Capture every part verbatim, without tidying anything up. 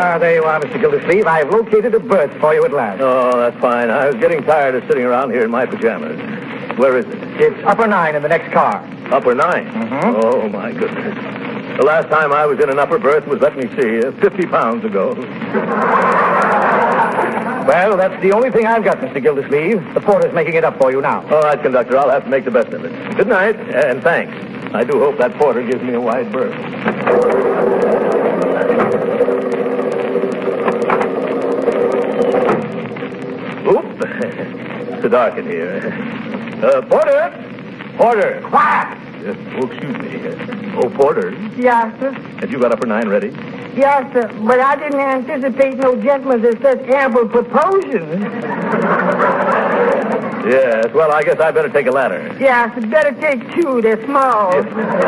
Ah, there you are, Mister Gildersleeve. I've located a berth for you at last. Oh, that's fine. I was getting tired of sitting around here in my pajamas. Where is it? It's upper nine in the next car. Upper nine? Mm-hmm. Oh, my goodness. The last time I was in an upper berth was, let me see, uh, fifty pounds ago. Well, that's the only thing I've got, Mister Gildersleeve. The porter's making it up for you now. All right, conductor, I'll have to make the best of it. Good night, and thanks. I do hope that porter gives me a wide berth. Oop. It's so dark in here. Uh, porter! Porter! What? Uh, oh, excuse me. Uh, oh, porter. Yes, sir. Have you got upper nine ready? Yes, sir. But I didn't anticipate no gentleman that says ample proportions. Yes, well, I guess I better take a ladder. Yes, better take two. They're small. Yes.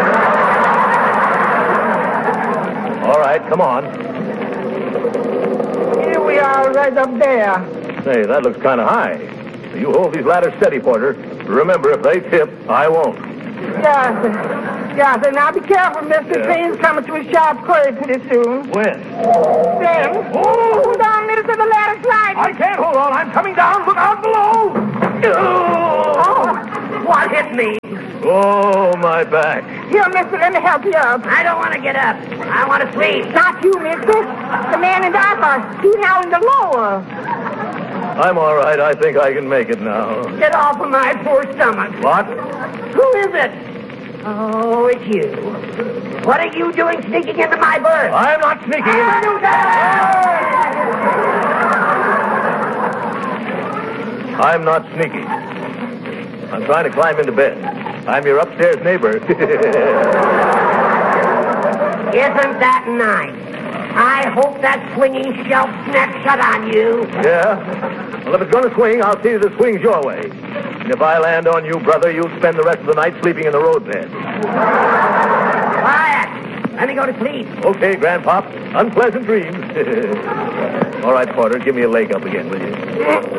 All right, come on. Here we are right up there. Hey, that looks kind of high. You hold these ladders steady, porter. Remember, if they tip, I won't. Yes, sir. Yes, sir. Now be careful, mister. Yeah. Train's coming to a sharp curve pretty soon. When? Then, hold on, little to the ladder slide. I can't hold on. I'm coming down. Look out below. Oh, what hit me? Oh, my back. Here, mister, let me help you up. I don't want to get up. I want to sleep. Not you, mister. The man in diapers. He's now in the lower. I'm all right. I think I can make it now. Get off of my poor stomach. What? Who is it? Oh, it's you. What are you doing sneaking into my berth? I'm not sneaking in. I'm not sneaking. I'm trying to climb into bed. I'm your upstairs neighbor. Isn't that nice? I hope that swinging shelf snaps shut on you. Yeah? Well, if it's going to swing, I'll see that it swings your way. And if I land on you, brother, you'll spend the rest of the night sleeping in the roadbed. Quiet. Let me go to sleep. Okay, Grandpop. Unpleasant dreams. All right, Porter, give me a leg up again, will you?